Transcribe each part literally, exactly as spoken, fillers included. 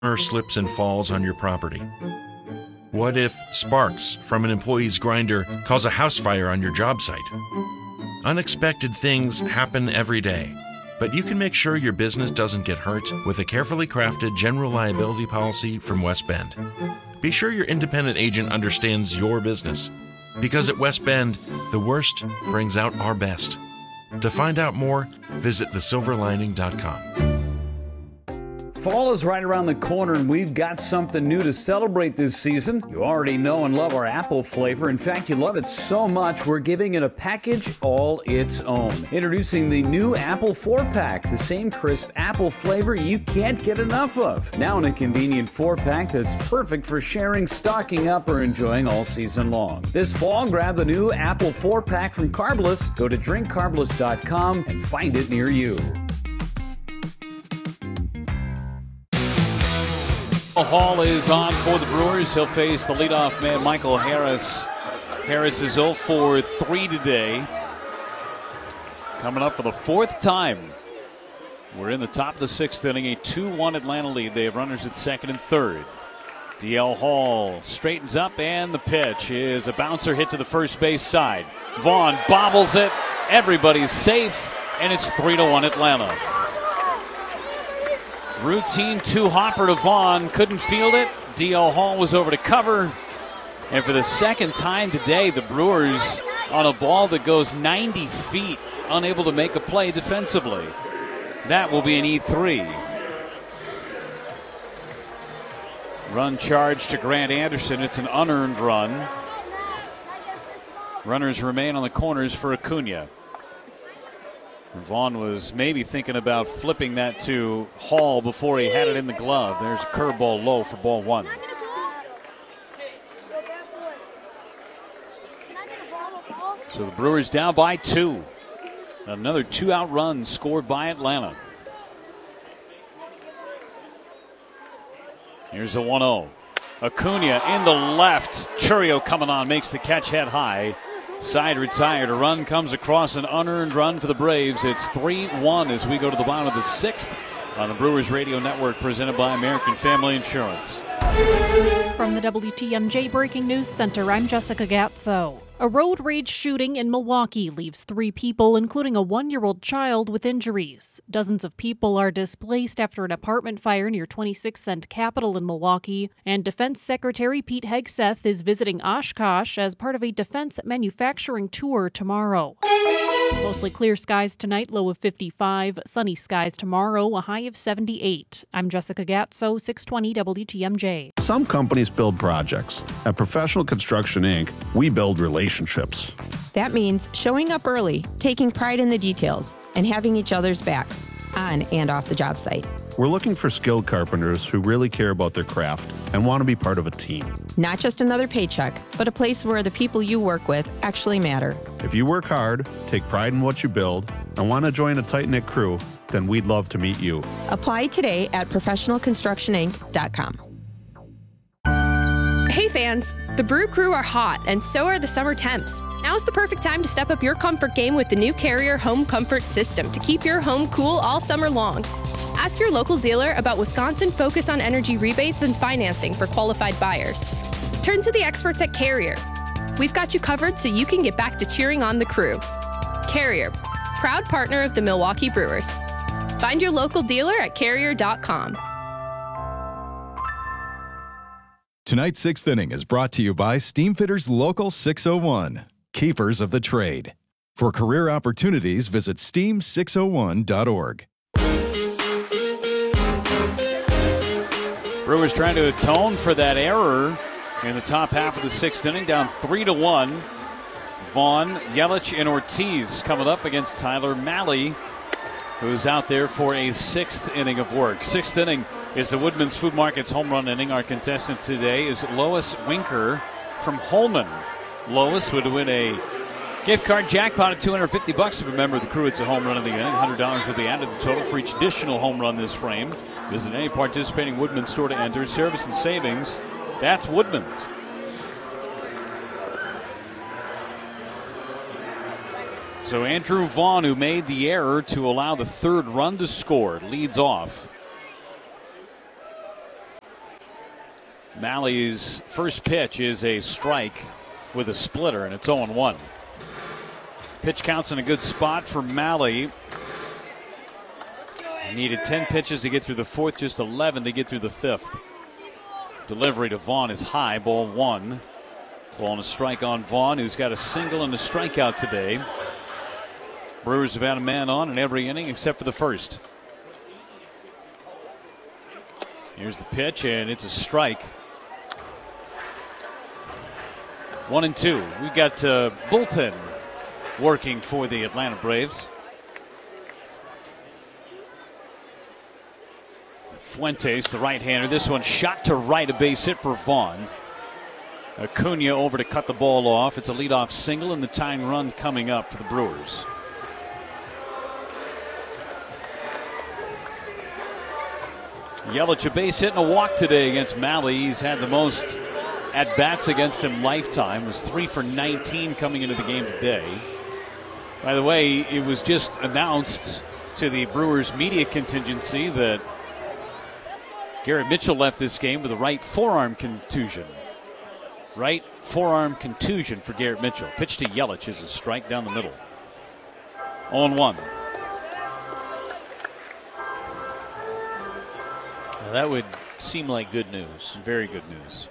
Or slips and falls on your property? What if sparks from an employee's grinder cause a house fire on your job site? Unexpected things happen every day, but you can make sure your business doesn't get hurt with a carefully crafted general liability policy from West Bend. Be sure your independent agent understands your business, because at West Bend, the worst brings out our best. To find out more, visit the silver lining dot com. Fall is right around the corner, and we've got something new to celebrate this season. You already know and love our apple flavor. In fact, you love it so much, we're giving it a package all its own. Introducing the new Apple four-pack, the same crisp apple flavor you can't get enough of. Now in a convenient four-pack that's perfect for sharing, stocking up, or enjoying all season long. This fall, grab the new Apple four-pack from Carbless. Go to drink carbless dot com and find it near you. Hall is on for the Brewers. He'll face the leadoff man, Michael Harris. Harris is oh for three today. Coming up for the fourth time. We're in the top of the sixth inning, a two one Atlanta lead. They have runners at second and third. D L Hall straightens up, and the pitch is a bouncer hit to the first base side. Vaughn bobbles it. Everybody's safe, and it's three to one Atlanta. Routine two-hopper to Vaughn. Couldn't field it. D L Hall was over to cover. And for the second time today, the Brewers on a ball that goes ninety feet, unable to make a play defensively. That will be an E three. Run charge to Grant Anderson. It's an unearned run. Runners remain on the corners for Acuna. Vaughn was maybe thinking about flipping that to Hall before he had it in the glove. There's a curveball low for ball one. So the Brewers down by two. Another two-out run scored by Atlanta. Here's a one oh. Acuna in the left. Churio coming on, makes the catch head high. Side retired. A run comes across, an unearned run for the Braves. It's three one as we go to the bottom of the sixth on the Brewers Radio Network, presented by American Family Insurance. From the W T M J Breaking News Center, I'm Jessica Gatso. A road rage shooting in Milwaukee leaves three people, including a one-year-old child, with injuries. Dozens of people are displaced after an apartment fire near twenty-sixth and Capitol in Milwaukee, and Defense Secretary Pete Hegseth is visiting Oshkosh as part of a defense manufacturing tour tomorrow. Mostly clear skies tonight, low of fifty-five. Sunny skies tomorrow, a high of seventy-eight. I'm Jessica Gatso, six twenty W T M J. Some companies build projects. At Professional Construction Incorporated, we build relationships. That means showing up early, taking pride in the details, and having each other's backs, on and off the job site. We're looking for skilled carpenters who really care about their craft and want to be part of a team. Not just another paycheck, but a place where the people you work with actually matter. If you work hard, take pride in what you build, and want to join a tight-knit crew, then we'd love to meet you. Apply today at professional construction inc dot com. Hey fans, the Brew Crew are hot, and so are the summer temps. Now's the perfect time to step up your comfort game with the new Carrier Home Comfort System to keep your home cool all summer long. Ask your local dealer about Wisconsin Focus on Energy rebates and financing for qualified buyers. Turn to the experts at Carrier. We've got you covered so you can get back to cheering on the crew. Carrier, proud partner of the Milwaukee Brewers. Find your local dealer at carrier dot com. Tonight's sixth inning is brought to you by Steamfitters Local six oh one, keepers of the trade. For career opportunities, visit steam six oh one dot org. Brewers trying to atone for that error in the top half of the sixth inning, down three to one. Vaughn, Yelich, and Ortiz coming up against Tyler Mahle, who's out there for a sixth inning of work. Sixth inning is the Woodman's Food Market's home run inning. Our contestant today is Lois Winker from Holman. Lois would win a gift card jackpot of two hundred fifty bucks if a member of the crew hits a home run in the inning. one hundred dollars will be added to the total for each additional home run this frame. Visit any participating Woodman store to enter. Service and savings, that's Woodman's. So Andrew Vaughn, who made the error to allow the third run to score, leads off. Malley's first pitch is a strike with a splitter, and it's oh one. Pitch counts in a good spot for Malley. He needed ten pitches to get through the fourth, just eleven to get through the fifth. Delivery to Vaughn is high, ball one. Ball and a strike on Vaughn, who's got a single and a strikeout today. Brewers have had a man on in every inning except for the first. Here's the pitch, and it's a strike. One and two. We've got uh, bullpen working for the Atlanta Braves. Fuentes, the right-hander. This one shot to right, a base hit for Vaughn. Acuna over to cut the ball off. It's a leadoff single, and the tying run coming up for the Brewers. Yelich a base hit and a walk today against Malley. He's had the most at-bats against him lifetime. Was three for nineteen coming into the game today. By the way, it was just announced to the Brewers media contingency that Garrett Mitchell left this game with a right forearm contusion. Right forearm contusion for Garrett Mitchell. Pitch to Yelich is a strike down the middle. oh one. Now that would seem like good news. Very good news.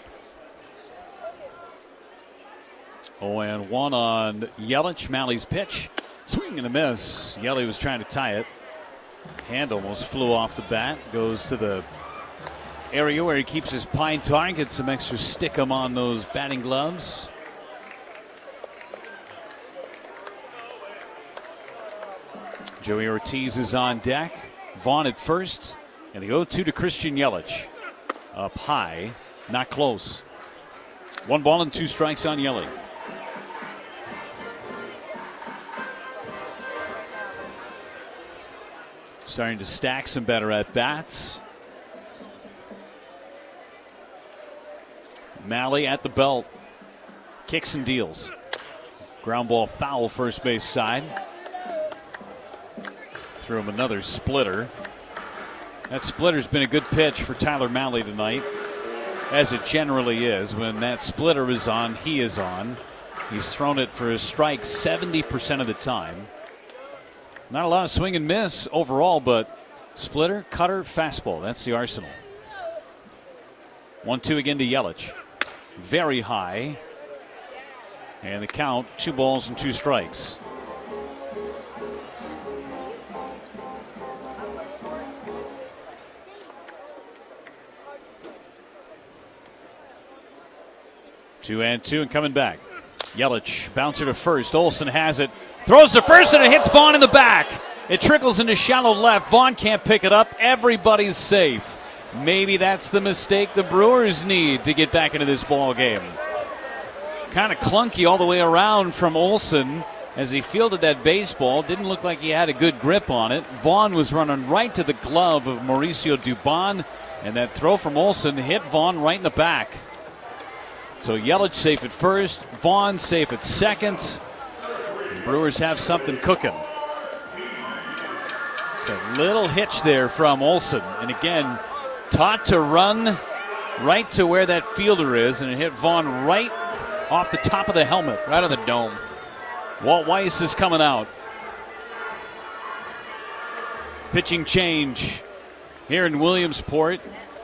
oh one on Yelich. Malley's pitch. Swing and a miss. Yelich was trying to tie it. Hand almost flew off the bat. Goes to the area where he keeps his pine tar and gets some extra stickum on those batting gloves. Joey Ortiz is on deck. Vaughn at first. And the oh two to Christian Yelich. Up high. Not close. One ball and two strikes on Yelich. Starting to stack some better at-bats. Malley at the belt. Kicks and deals. Ground ball foul first base side. Threw him another splitter. That splitter's been a good pitch for Tyler Mahle tonight, as it generally is. When that splitter is on, he is on. He's thrown it for a strike seventy percent of the time. Not a lot of swing and miss overall, but splitter, cutter, fastball. That's the arsenal. one two again to Yelich. Very high. And the count, two balls and two strikes. Two and two and coming back. Yelich, bouncer to first. Olsen has it. Throws to first and it hits Vaughn in the back. It trickles into shallow left. Vaughn can't pick it up. Everybody's safe. Maybe that's the mistake the Brewers need to get back into this ball game. Kind of clunky all the way around from Olsen as he fielded that baseball. Didn't look like he had a good grip on it. Vaughn was running right to the glove of Mauricio Dubon, and that throw from Olsen hit Vaughn right in the back. So Yelich safe at first, Vaughn safe at second. The Brewers have something cooking. It's a little hitch there from Olsen, and again, taught to run right to where that fielder is, and it hit Vaughn right off the top of the helmet, right on the dome. Walt Weiss is coming out. Pitching change here in Williamsport.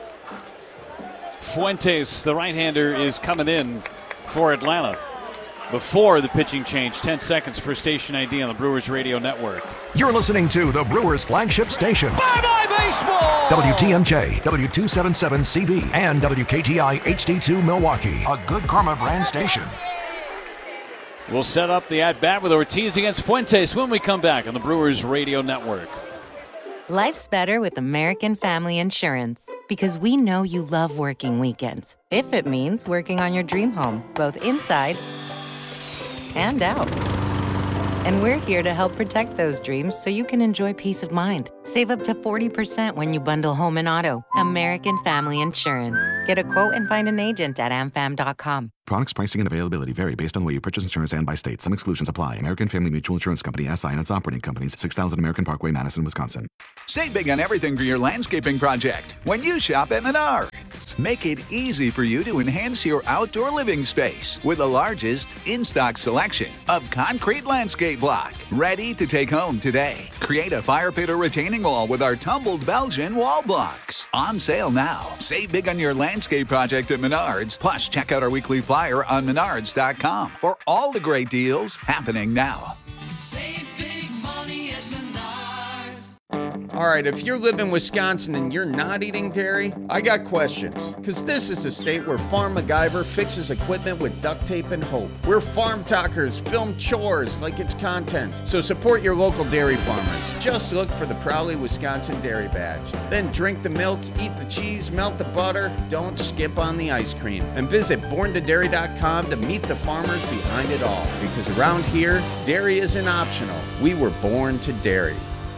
Fuentes, the right-hander, is coming in for Atlanta. Before the pitching change, ten seconds for station I D on the Brewers Radio Network. You're listening to the Brewers flagship station. Bye-bye baseball! W T M J, W two seventy-seven C V, and W K T I H D two Milwaukee, a Good Karma brand station. We'll set up the at-bat with Ortiz against Fuentes when we come back on the Brewers Radio Network. Life's better with American Family Insurance because we know you love working weekends. If it means working on your dream home, both inside and out. And we're here to help protect those dreams so you can enjoy peace of mind. Save up to forty percent when you bundle home and auto. American Family Insurance. Get a quote and find an agent at am fam dot com. Products, pricing, and availability vary based on the way you purchase insurance and by state. Some exclusions apply. American Family Mutual Insurance Company, S I and its operating companies, six thousand American Parkway, Madison, Wisconsin. Save big on everything for your landscaping project when you shop at Menards. Materials make it easy for you to enhance your outdoor living space with the largest in-stock selection of concrete landscape block. Ready to take home today. Create a fire pit or retaining wall with our tumbled Belgian wall blocks. On sale now. Save big on your landscape project at Menards. Plus, check out our weekly flyer on menards dot com for all the great deals happening now. Save big money at Menards. All right, if you live in Wisconsin and you're not eating dairy, I got questions. Because this is a state where Farm MacGyver fixes equipment with duct tape and hope. Where farm talkers film chores like it's content. So support your local dairy farmers. Just look for the Proudly Wisconsin Dairy Badge. Then drink the milk, eat the cheese, melt the butter. Don't skip on the ice cream. And visit born to dairy dot com to meet the farmers behind it all. Because around here, dairy isn't optional. We were born to dairy.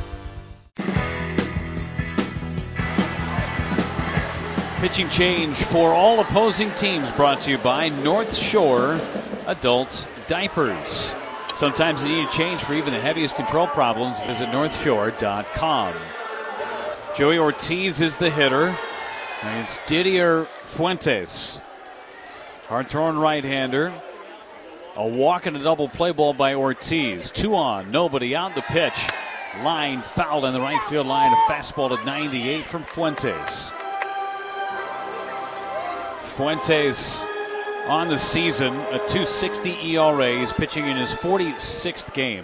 Pitching change for all opposing teams brought to you by North Shore Adult Diapers. Sometimes you need a change for even the heaviest control problems. Visit north shore dot com. Joey Ortiz is the hitter. And it's Didier Fuentes. Hard-throwing right-hander. A walk and a double play ball by Ortiz. Two on, nobody out. The pitch. Line fouled on the right field line. A fastball at ninety-eight from Fuentes. Fuentes on the season, a two sixty E R A. He's pitching in his forty-sixth game.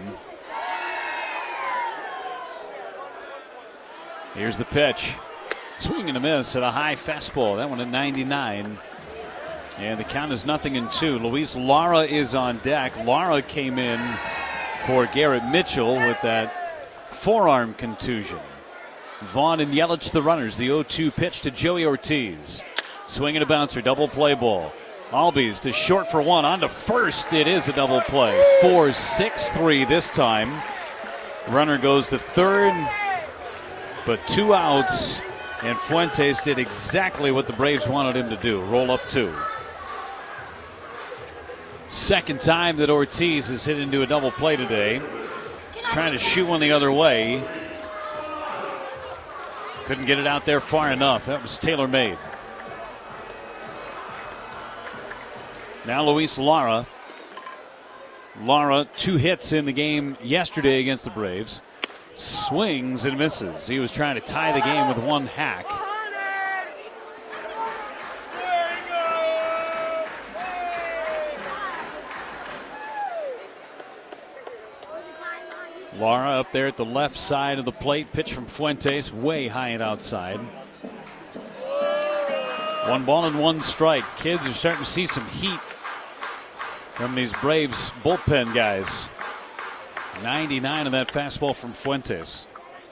Here's the pitch. Swing and a miss at a high fastball. That one at ninety-nine. And the count is nothing in two. Luis Lara is on deck. Lara came in for Garrett Mitchell with that forearm contusion. Vaughn and Yelich the runners. The oh two pitch to Joey Ortiz. Swing and a bouncer, double play ball. Albies to short for one, on to first. It is a double play. four six three this time. Runner goes to third, but two outs, and Fuentes did exactly what the Braves wanted him to do, roll up two. Second time that Ortiz has hit into a double play today. Trying to shoot one the other way. Couldn't get it out there far enough. That was tailor-made. Now Luis Lara. Lara, two hits in the game yesterday against the Braves. Swings and misses. He was trying to tie the game with one hack. Lara up there at the left side of the plate. Pitch from Fuentes, way high and outside. One ball and one strike. Kids are starting to see some heat from these Braves bullpen guys. ninety-nine on that fastball from Fuentes.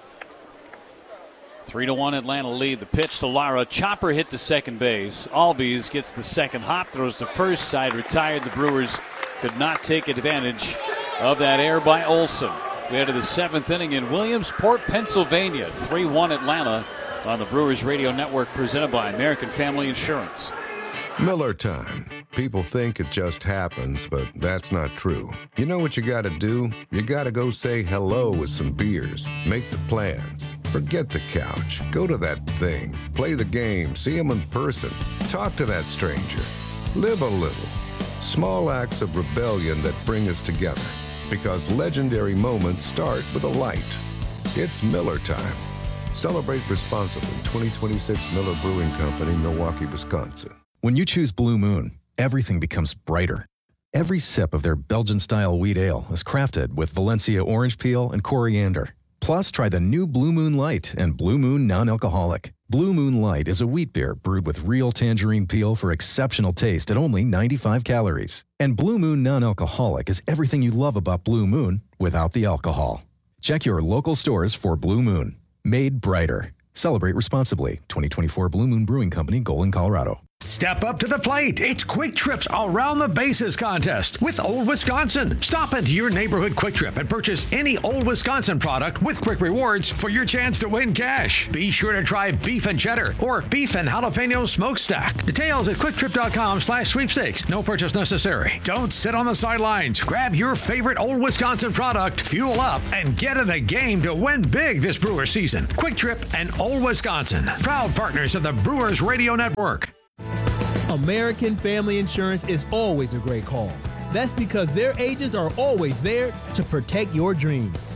Three to one Atlanta lead. The pitch to Lara. Chopper hit to second base. Albies gets the second hop, throws to first, side retired. The Brewers could not take advantage of that error by Olson. We head to the seventh inning in Williamsport, Pennsylvania. three one Atlanta on the Brewers Radio Network, presented by American Family Insurance. Miller time. People think it just happens, but that's not true. You know what you gotta do? You gotta go say hello with some beers. Make the plans. Forget the couch. Go to that thing. Play the game. See them in person. Talk to that stranger. Live a little. Small acts of rebellion that bring us together. Because legendary moments start with a light. It's Miller time. Celebrate responsibly. twenty twenty-six Miller Brewing Company, Milwaukee, Wisconsin. When you choose Blue Moon, everything becomes brighter. Every sip of their Belgian-style wheat ale is crafted with Valencia orange peel and coriander. Plus, try the new Blue Moon Light and Blue Moon Non-Alcoholic. Blue Moon Light is a wheat beer brewed with real tangerine peel for exceptional taste at only ninety-five calories. And Blue Moon Non-Alcoholic is everything you love about Blue Moon without the alcohol. Check your local stores for Blue Moon. Made brighter. Celebrate responsibly. twenty twenty-four Blue Moon Brewing Company, Golden, Colorado. Step up to the plate. It's Quick Trip's Around the Bases contest with Old Wisconsin. Stop into your neighborhood Quick Trip and purchase any Old Wisconsin product with Quick Rewards for your chance to win cash. Be sure to try beef and cheddar or beef and jalapeno smokestack. Details at quicktrip.com slash sweepstakes. No purchase necessary. Don't sit on the sidelines. Grab your favorite Old Wisconsin product, fuel up, and get in the game to win big this Brewers season. Quick Trip and Old Wisconsin, proud partners of the Brewers Radio Network. American Family Insurance is always a great call. That's because their agents are always there to protect your dreams.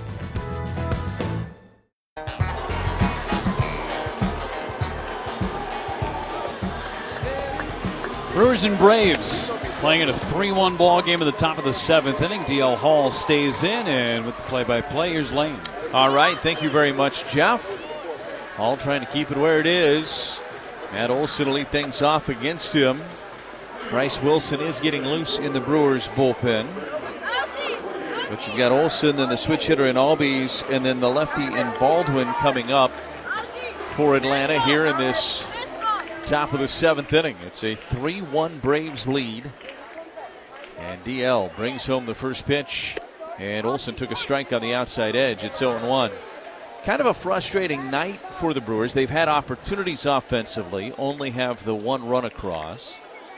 Brewers and Braves playing in a three one ball game at the top of the seventh inning. D L Hall stays in, and with the play-by-play, here's Lane. All right, thank you very much, Jeff. Hall trying to keep it where it is. Matt Olson will lead things off against him. Bryce Wilson is getting loose in the Brewers bullpen. But you've got Olson, then the switch hitter in Albies, and then the lefty in Baldwin coming up for Atlanta here in this top of the seventh inning. It's a three one Braves lead. And D L brings home the first pitch. And Olson took a strike on the outside edge. It's oh one. Kind of a frustrating night for the Brewers. They've had opportunities offensively, only have the one run across.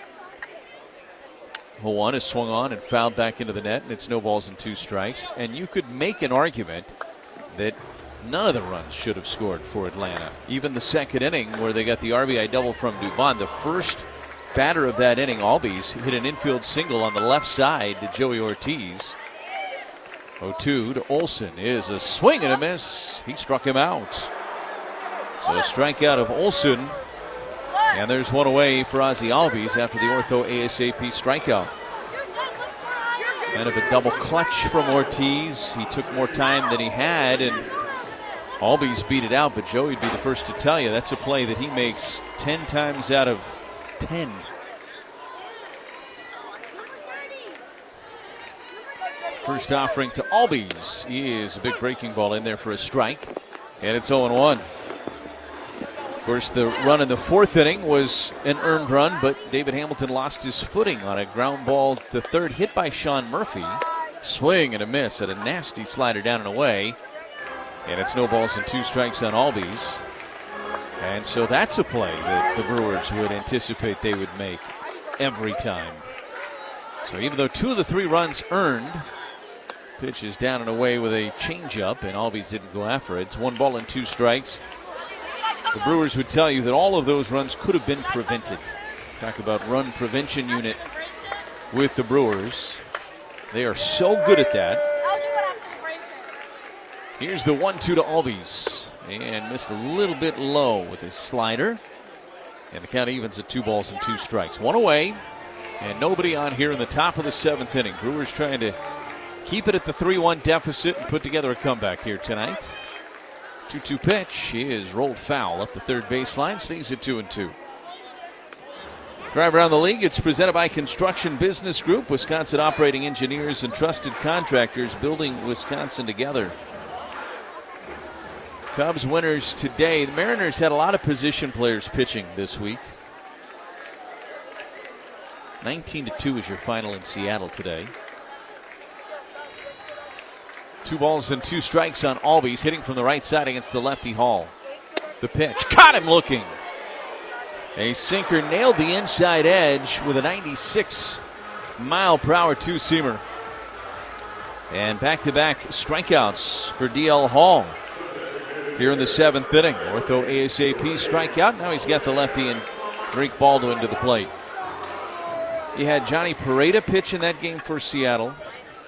oh one is swung on and fouled back into the net, and it's no balls and two strikes. And you could make an argument that none of the runs should have scored for Atlanta. Even the second inning where they got the R B I double from Dubon, the first batter of that inning, Albies, hit an infield single on the left side to Joey Ortiz. oh two to Olson is a swing and a miss. He struck him out. So a strikeout of Olson. And there's one away for Ozzie Albies after the Ortho ASAP strikeout. Kind of a double clutch from Ortiz. He took more time than he had, and Albies beat it out, but Joey'd be the first to tell you that's a play that he makes ten times out of ten. First offering to Albies is a big breaking ball in there for a strike, and it's oh one. Of course, the run in the fourth inning was an earned run, but David Hamilton lost his footing on a ground ball to third hit by Sean Murphy. Swing and a miss at a nasty slider down and away, and it's no balls and two strikes on Albies. And so that's a play that the Brewers would anticipate they would make every time. So even though two of the three runs earned, pitch is down and away with a changeup, and Albies didn't go after it. It's one ball and two strikes. The Brewers would tell you that all of those runs could have been prevented. Talk about run prevention unit with the Brewers. They are so good at that. Here's the one two to Albies. And missed a little bit low with a slider. And the count evens at two balls and two strikes. One away, and nobody on here in the top of the seventh inning. Brewers trying to keep it at the three one deficit and put together a comeback here tonight. two two pitch is rolled foul up the third baseline, stays at two and two. Drive around the league. It's presented by Construction Business Group, Wisconsin operating engineers and trusted contractors building Wisconsin together. Cubs winners today. The Mariners had a lot of position players pitching this week. nineteen to two is your final in Seattle today. Two balls and two strikes on Albies, hitting from the right side against the lefty Hall. The pitch, caught him looking. A sinker nailed the inside edge with a ninety-six mile per hour two-seamer. And back-to-back strikeouts for D L Hall here in the seventh inning. Ortho ASAP strikeout. Now he's got the lefty and Drake Baldwin to the plate. You had Johnny Pareda pitch in that game for Seattle.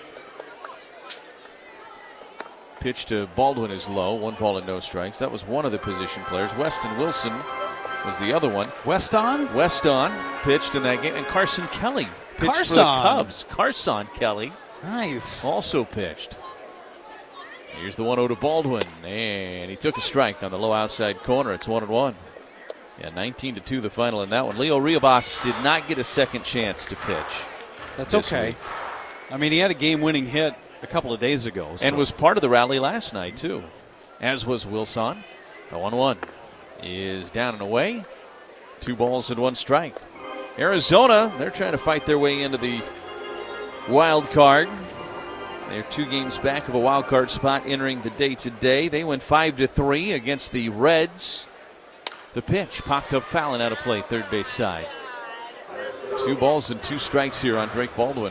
Pitch to Baldwin is low, one ball and no strikes. That was one of the position players. Weston Wilson was the other one. Weston? Weston pitched in that game. And Carson Kelly pitched Carson. for the Cubs. Carson Kelly. Nice. Also pitched. Here's the one oh to Baldwin. And he took a strike on the low outside corner. It's one and one. Yeah, nineteen to two the final in that one. Leo Ribas did not get a second chance to pitch. That's okay. Week. I mean, he had a game-winning hit a couple of days ago. So. And was part of the rally last night, too. As was Wilson. The one one is down and away. Two balls and one strike. Arizona, they're trying to fight their way into the wild card. They're two games back of a wild card spot entering the day today. They went five to three against the Reds. The pitch popped up fouling out of play, third base side. Two balls and two strikes here on Drake Baldwin.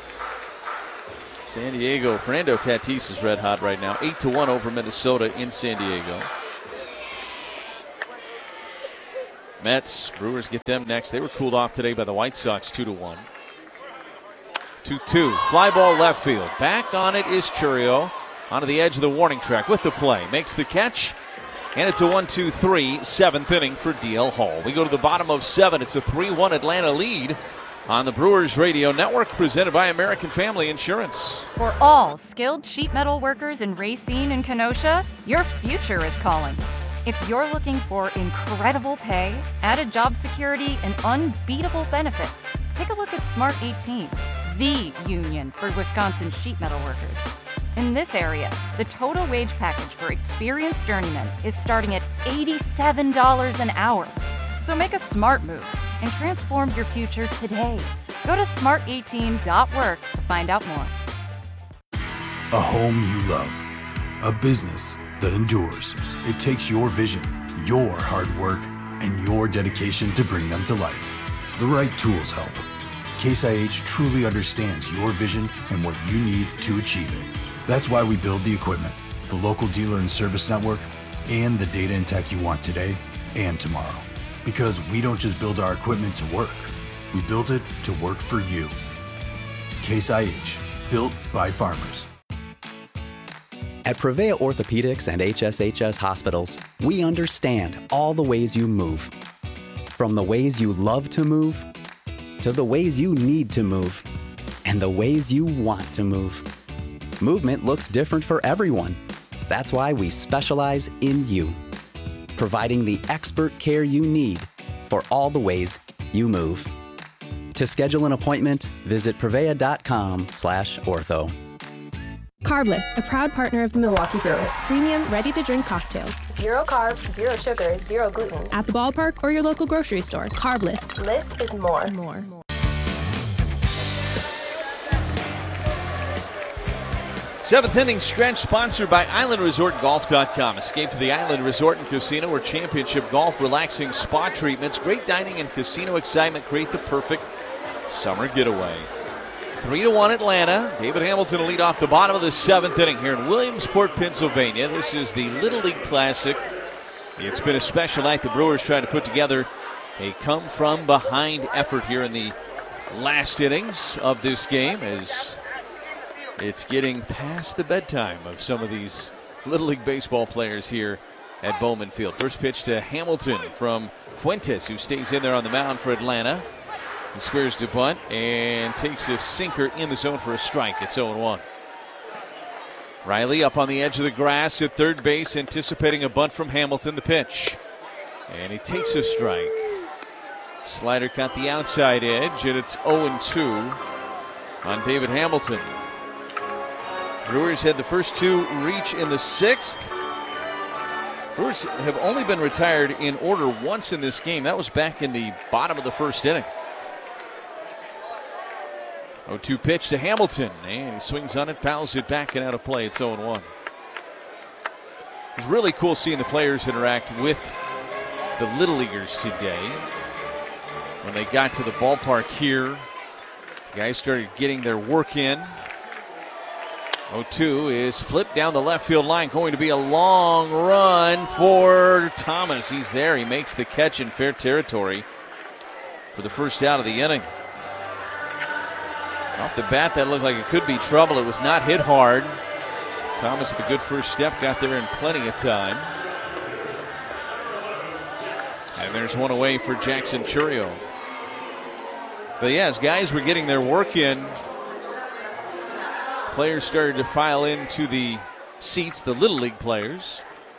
San Diego, Fernando Tatis is red hot right now. eight to one over Minnesota in San Diego. Mets, Brewers get them next. They were cooled off today by the White Sox two to one. two two. Fly ball left field. Back on it is Chourio. Onto the edge of the warning track with the play. Makes the catch. And it's a one two three, seventh inning for D L Hall. We go to the bottom of seven. It's a three one Atlanta lead on the Brewers Radio Network, presented by American Family Insurance. For all skilled sheet metal workers in Racine and Kenosha, your future is calling. If you're looking for incredible pay, added job security, and unbeatable benefits, take a look at Smart eighteen, the union for Wisconsin sheet metal workers. In this area, the total wage package for experienced journeymen is starting at eighty-seven dollars an hour. So make a smart move and transform your future today. Go to smart eighteen dot work to find out more. A home you love. A business that endures. It takes your vision, your hard work, and your dedication to bring them to life. The right tools help. Case I H truly understands your vision and what you need to achieve it. That's why we build the equipment, the local dealer and service network, and the data and tech you want today and tomorrow. Because we don't just build our equipment to work, we build it to work for you. Case I H, built by farmers. At Prevea Orthopedics and H S H S Hospitals, we understand all the ways you move. From the ways you love to move, to the ways you need to move, and the ways you want to move. Movement looks different for everyone. That's why we specialize in you, providing the expert care you need for all the ways you move. To schedule an appointment, visit prevea.com slash ortho. Carbless, a proud partner of the Milwaukee Brewers. Premium, ready-to-drink cocktails. Zero carbs, zero sugar, zero gluten. At the ballpark or your local grocery store. Carbless. Less is more. More. Seventh inning stretch sponsored by Island Resort Golf dot com. Escape to the Island Resort and Casino where championship golf, relaxing spa treatments, great dining, and casino excitement create the perfect summer getaway. Three to one Atlanta. David Hamilton will lead off the bottom of the seventh inning here in Williamsport, Pennsylvania. This is the Little League Classic. It's been a special night. The Brewers trying to put together a come-from-behind effort here in the last innings of this game as it's getting past the bedtime of some of these Little League baseball players here at Bowman Field. First pitch to Hamilton from Fuentes, who stays in there on the mound for Atlanta. He squares to bunt and takes a sinker in the zone for a strike. It's oh one. Riley up on the edge of the grass at third base, anticipating a bunt from Hamilton. The pitch. And he takes a strike. Slider caught the outside edge, and it's oh two on David Hamilton. Brewers had the first two reach in the sixth. Brewers have only been retired in order once in this game. That was back in the bottom of the first inning. oh two pitch to Hamilton, and he swings on it, fouls it back and out of play. It's oh one. It was really cool seeing the players interact with the Little Leaguers today. When they got to the ballpark here, guys started getting their work in. oh two is flipped down the left field line, going to be a long run for Thomas. He's there. He makes the catch in fair territory for the first out of the inning. Off the bat, that looked like it could be trouble. It was not hit hard. Thomas with a good first step, got there in plenty of time. And there's one away for Jackson Chourio. But yeah, as guys were getting their work in, players started to file into the seats, the Little League players.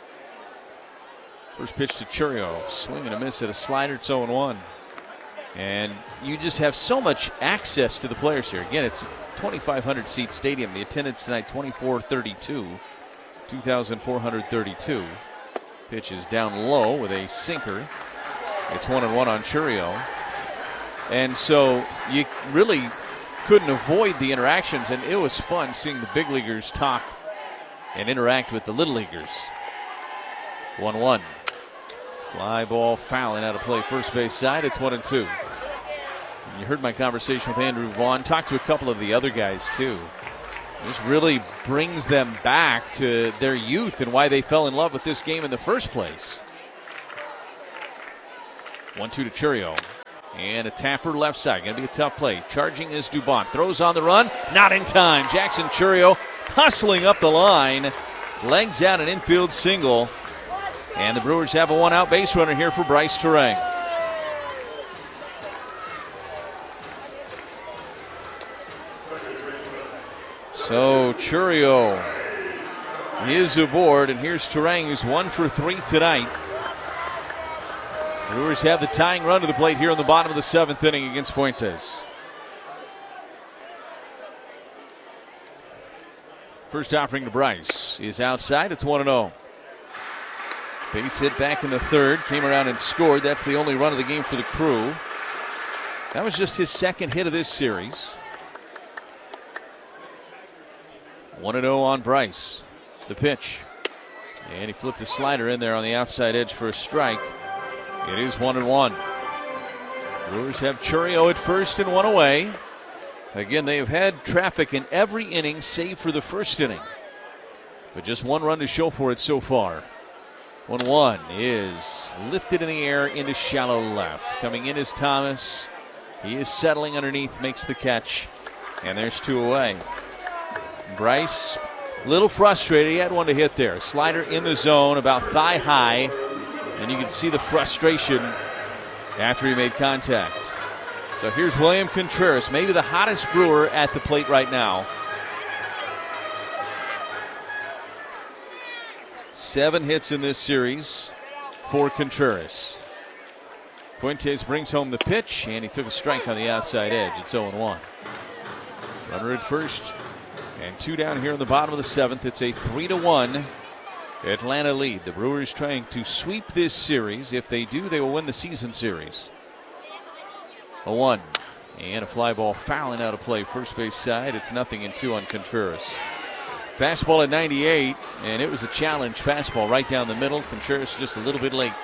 First pitch to Chourio, swing and a miss at a slider. It's oh one. And you just have so much access to the players here. Again, it's twenty-five hundred seat stadium. The attendance tonight, twenty-four thirty-two, two thousand four hundred thirty-two. Pitch is down low with a sinker. It's one and one on Chourio. And so you really couldn't avoid the interactions, and it was fun seeing the big leaguers talk and interact with the little leaguers. one one. Fly ball fouling out of play first base side. It's one and two. And you heard my conversation with Andrew Vaughn. Talked to a couple of the other guys too. This really brings them back to their youth and why they fell in love with this game in the first place. one two to Chourio. And a tapper left side. Going to be a tough play. Charging is Dubon. Throws on the run. Not in time. Jackson Chourio hustling up the line. Legs out an infield single. And the Brewers have a one-out base runner here for Bryce Turang. So Chourio is aboard, and here's Turang, who's one for three tonight. Brewers have the tying run to the plate here in the bottom of the seventh inning against Fuentes. First offering to Bryce is outside. It's one and oh. Base hit back in the third. Came around and scored. That's the only run of the game for the Crew. That was just his second hit of this series. one and oh on Bryce. The pitch. And he flipped a slider in there on the outside edge for a strike. It is one and one. Brewers have Chourio at first and one away. Again, they have had traffic in every inning save for the first inning. But just one run to show for it so far. one one is lifted in the air into shallow left. Coming in is Thomas. He is settling underneath, makes the catch. And there's two away. Bryce, a little frustrated. He had one to hit there. Slider in the zone, about thigh high. And you can see the frustration after he made contact. So here's William Contreras, maybe the hottest Brewer at the plate right now. Seven hits in this series for Contreras. Fuentes brings home the pitch, and he took a strike on the outside edge. It's oh and one. Runner at first, and two down here in the bottom of the seventh. It's a three to one Atlanta lead. The Brewers trying to sweep this series. If they do, they will win the season series. A one. And a fly ball fouling out of play first base side. It's nothing in two on Contreras. Fastball at ninety-eight, and it was a challenge fastball right down the middle. Contreras just a little bit late.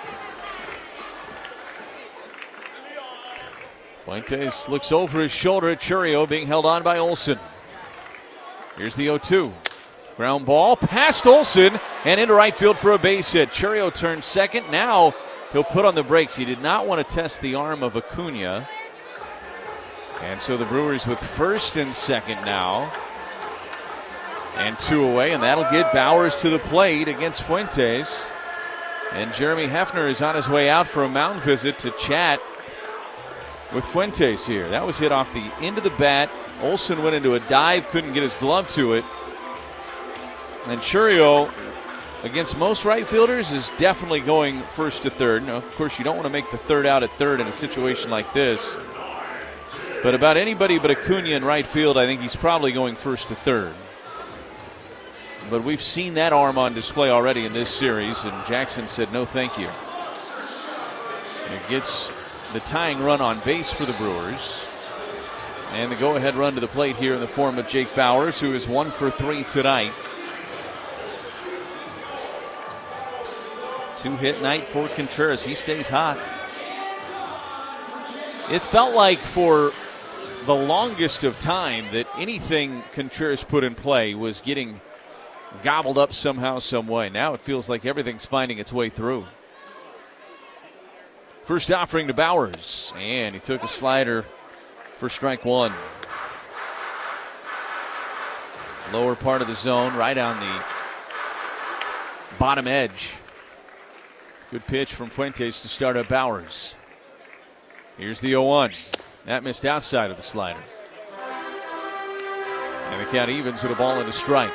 Fuentes looks over his shoulder at Chourio, being held on by Olson. Here's the oh two. Ground ball past Olson and into right field for a base hit. Chourio turns second. Now he'll put on the brakes. He did not want to test the arm of Acuna. And so the Brewers with first and second now. And two away, and that'll get Bowers to the plate against Fuentes. And Jeremy Hefner is on his way out for a mound visit to chat with Fuentes here. That was hit off the end of the bat. Olson went into a dive, couldn't get his glove to it. And Chourio, against most right fielders, is definitely going first to third. Now, of course, you don't want to make the third out at third in a situation like this. But about anybody but Acuna in right field, I think he's probably going first to third. But we've seen that arm on display already in this series, and Jackson said no thank you. And it gets the tying run on base for the Brewers. And the go-ahead run to the plate here in the form of Jake Bowers, who is one for three tonight. Two-hit night for Contreras. He stays hot. It felt like for the longest of time that anything Contreras put in play was getting gobbled up somehow, some way. Now it feels like everything's finding its way through. First offering to Bowers, and he took a slider for strike one. Lower part of the zone, right on the bottom edge. Good pitch from Fuentes to start up Bowers. Here's the oh one. That missed outside of the slider. And the count evens with a ball and a strike.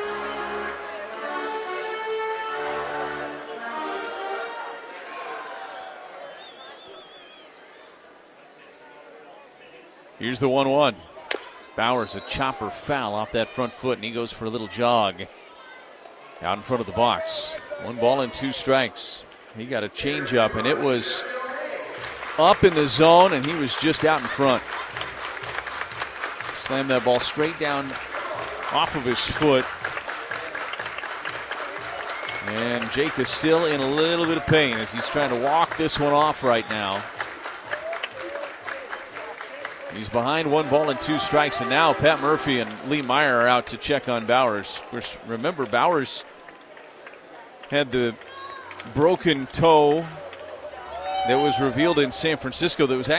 Here's the one one. Bowers, a chopper foul off that front foot, and he goes for a little jog out in front of the box. One ball and two strikes. He got a changeup, and it was up in the zone, and he was just out in front. Slammed that ball straight down off of his foot. And Jake is still in a little bit of pain as he's trying to walk this one off right now. He's behind one ball and two strikes, and now Pat Murphy and Lee Meyer are out to check on Bowers. Of course, remember, Bowers had the broken toe that was revealed in San Francisco that was actually